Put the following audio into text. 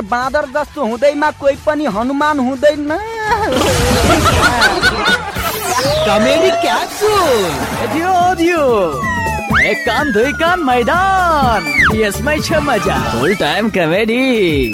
बाँदर जस्तो हुँदैमा कोही पनि हनुमान हुँदैन। कमेडी क्याप्सुल दियो एक कान दुई कान मैदान, यसमै छ मजा। फुल टाइम कमेडी।